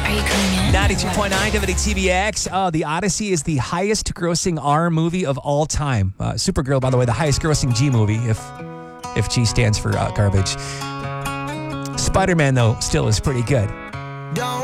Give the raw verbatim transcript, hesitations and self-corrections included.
Are you coming in? ninety-two point nine W T B X. Oh, The Odyssey is the highest grossing R movie of all time. Uh, Supergirl, by the way, the highest grossing G movie, if if G stands for uh, garbage. Spider-Man, though, still is pretty good.